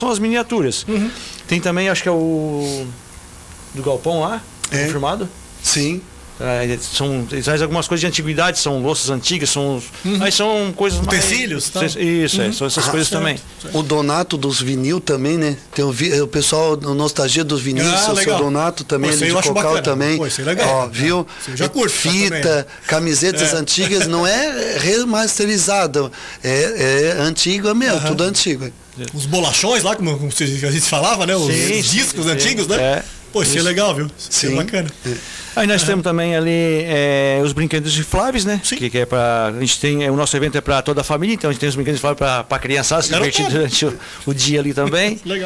as miniaturas. Tem também, acho que é o do galpão lá, confirmado? Sim. Eles trazem algumas coisas de antiguidade, são louças antigas, aí são coisas utensílios, mais... Isso, são essas coisas também. O Donato dos vinil também, né? Tem o pessoal, o Nostalgia dos vinil, o seu Donato também, ele de Cocal também. Pô, isso é legal. Ó, viu? Já curto, fita, camisetas antigas, não é remasterizado, é antigo mesmo, tudo antigo. Os bolachões lá, como a gente falava, né? Os discos antigos, né? Pô, isso é legal, viu? Isso é bacana. Aí nós temos também ali os brinquedos infláveis, né? Que é pra. A gente tem. O nosso evento é para toda a família, então a gente tem os brinquedos infláveis para criançada se divertir durante o dia ali também. Legal.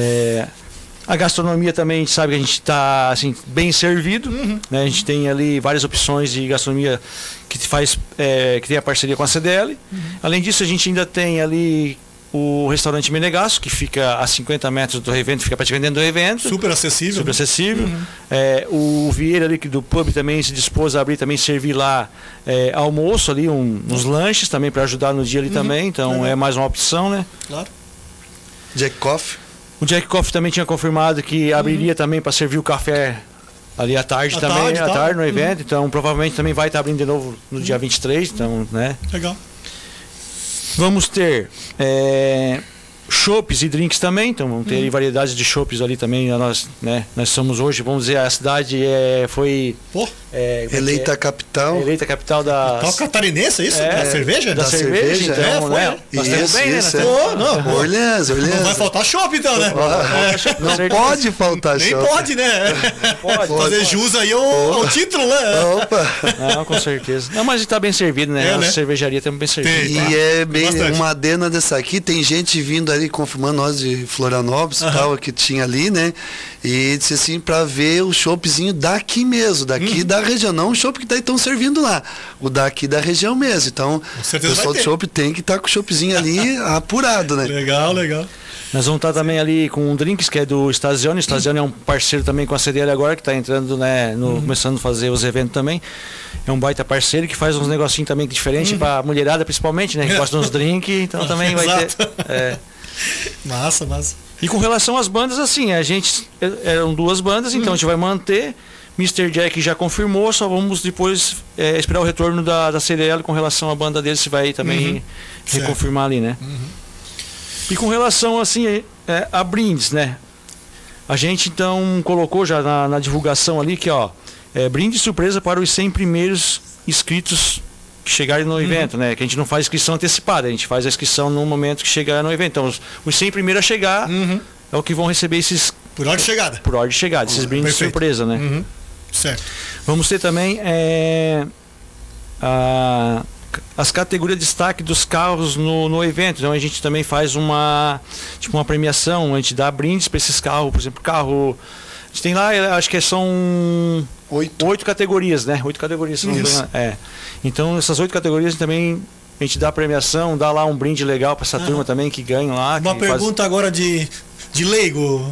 A gastronomia também, a gente sabe que a gente está assim, bem servido. Né? A gente tem ali várias opções de gastronomia que tem a parceria com a CDL. Além disso, a gente ainda tem ali o restaurante Menegasso, que fica a 50 metros do evento, fica praticamente dentro do evento. Super acessível. Super acessível. O Vieira ali do pub também se dispôs a abrir, também servir lá almoço ali, uns lanches também para ajudar no dia ali também. Então é mais uma opção, né? Claro. Jack Coffee. O Jack Coffee também tinha confirmado que abriria também para servir o café ali à tarde também, à tarde no evento. Então provavelmente também vai estar abrindo de novo no dia 23. Então, né? Legal. Vamos ter chopes e drinks também, então vamos ter variedades de chopes ali também. Nós somos hoje, vamos dizer, a cidade foi eleita a capital. Eleita a capital da... Tal catarinense, é isso? Da cerveja? Da cerveja, então, né? Nós estamos bem, né? Orleans. Não vai faltar chopp, então, né? Não pode faltar chopp. Nem pode, né? Pode fazer jus aí ao título, né? Opa! Não, com certeza. Não, mas está bem servido, né? A cervejaria também bem servida. E é bem uma adena dessa aqui, tem gente vindo ali confirmando nós de Florianópolis e tal, que tinha ali, né? E disse assim, para ver o choppzinho daqui mesmo, daqui da região, não o chopp que estão servindo lá, o daqui da região mesmo. Então, o pessoal do chopp tem que estar com o choppzinho ali apurado, né? Legal. Nós vamos estar também ali com um drinks que é do Stasione. O Stasione é um parceiro também com a CDL agora, que está entrando, né, começando a fazer os eventos também. É um baita parceiro que faz uns negocinhos também diferentes para a mulherada, principalmente, né? Que gosta de uns drinks, então também vai ter. Massa. E com relação às bandas, assim, a gente eram 2 bandas, então a gente vai manter. Mr. Jack já confirmou, só vamos depois esperar o retorno da CDL com relação à banda dele, se vai também reconfirmar ali, né? E com relação, assim, a brindes, né? A gente então colocou já na divulgação ali que, brinde surpresa para os 100 primeiros inscritos que chegarem no evento, né? Que a gente não faz inscrição antecipada, a gente faz a inscrição no momento que chegar no evento. Então, os 100 primeiros a chegar é o que vão receber esses... Por ordem de chegada. Por ordem de chegada, esses brindes de surpresa, né? Certo. Vamos ter também as categorias de destaque dos carros no evento. Então a gente também faz uma premiação, a gente dá brindes para esses carros, por exemplo, carro... A gente tem lá, acho que são 8 categorias, né? 8 categorias. Então essas 8 categorias também a gente dá premiação, dá lá um brinde legal para essa turma também que ganha lá. Uma pergunta agora de leigo.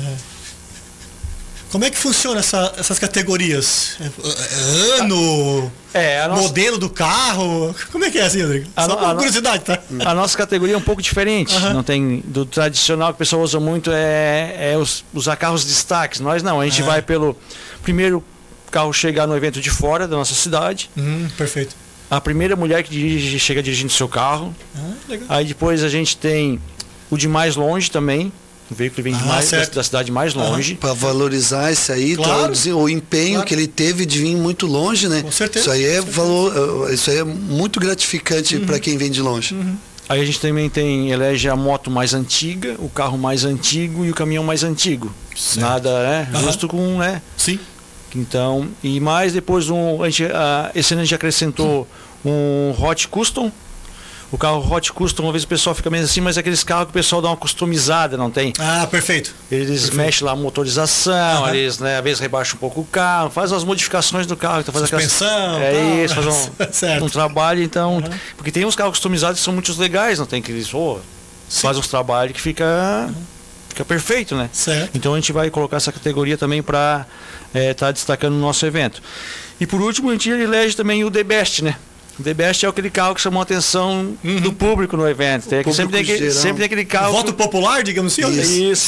Como é que funciona essas categorias? Ano? Modelo do carro? Como é que é assim, Rodrigo? Só por curiosidade, tá? A nossa categoria é um pouco diferente. Não tem do tradicional que o pessoal usa muito, usar carros destaques. Nós não, a gente vai pelo primeiro carro chegar no evento de fora da nossa cidade. Perfeito. A primeira mulher que chega dirigindo seu carro. Legal. Aí depois a gente tem o de mais longe também. O veículo vem da cidade mais longe. Para valorizar isso aí, claro. O empenho que ele teve de vir muito longe, né? Com certeza. Isso aí isso aí é muito gratificante para quem vem de longe. Aí a gente também elege a moto mais antiga, o carro mais antigo e o caminhão mais antigo. Certo. Nada, justo com, né? Sim. Então, e mais depois esse ano a gente acrescentou um Hot Custom. O carro Hot Custom, uma vez o pessoal fica meio assim, mas é aqueles carros que o pessoal dá uma customizada, não tem? Perfeito. Eles mexem lá a motorização, eles, né, às vezes rebaixam um pouco o carro, faz as modificações do carro. Então faz suspensão. Isso, faz um trabalho, então... Porque tem uns carros customizados que são muito legais, não tem? Que eles faz uns trabalhos que fica perfeito, né? Certo. Então a gente vai colocar essa categoria também para estar destacando no nosso evento. E por último, a gente elege também o The Best, né? O The Best é aquele carro que chamou a atenção do público no evento. Sempre tem aquele carro. Voto popular, digamos assim? Isso.